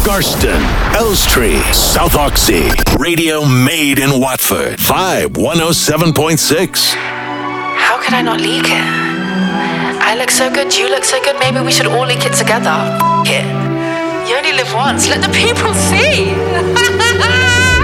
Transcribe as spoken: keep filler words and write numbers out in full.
Garston, Elstree, South Oxy. Radio made in Watford. Vibe one oh seven point six. How could I not leak it? I look so good, you look so good, maybe we should all leak it together. F- it. You only live once, let the people see.